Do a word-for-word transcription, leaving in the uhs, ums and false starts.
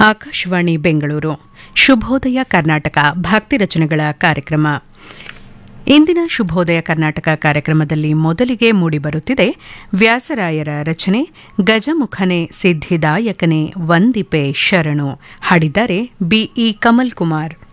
ಆಕಾಶವಾಣಿ ಬೆಂಗಳೂರು ಶುಭೋದಯ ಕರ್ನಾಟಕ ಭಕ್ತಿ ರಚನೆಗಳ ಕಾರ್ಯಕ್ರಮ. ಇಂದಿನ ಶುಭೋದಯ ಕರ್ನಾಟಕ ಕಾರ್ಯಕ್ರಮದಲ್ಲಿ ಮೊದಲಿಗೆ ಮೂಡಿಬರುತ್ತಿದೆ ವ್ಯಾಸರಾಯರ ರಚನೆ ಗಜಮುಖನೆ ಸಿದ್ಧಿದಾಯಕನೆ ವಂದಿಪೆ ಶರಣು. ಹಾಡಿದ್ದಾರೆ ಬಿಇ ಕಮಲ್ ಕುಮಾರ್.